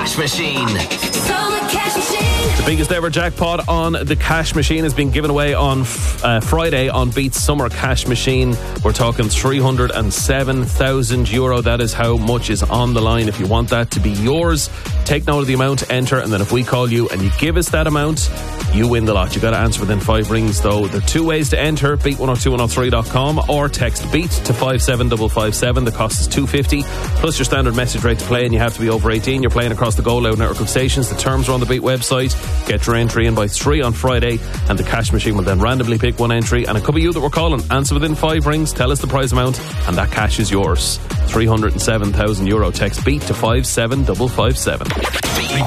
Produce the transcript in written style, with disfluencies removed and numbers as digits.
Cash Machine. Summer Cash Machine. The biggest ever jackpot on the Cash Machine has been given away on Friday on Beat's Summer Cash Machine. We're talking €307,000. That is how much is on the line. If you want that to be yours, take note of the amount, enter, and then if we call you and you give us that amount, you win the lot. You got to answer within 5 rings though. There are 2 ways to enter: beat102103.com or text BEAT to 57557. The cost is $2.50 plus your standard message rate to play, and you have to be over 18. You're playing across the Go Loud network of stations. The terms are on the Beat website. Get your entry in by 3 on Friday, and the Cash Machine will then randomly pick one entry, and it could be you that we're calling. Answer within 5 rings, tell us the prize amount, and that cash is yours. €307,000. Text BEAT to 57557.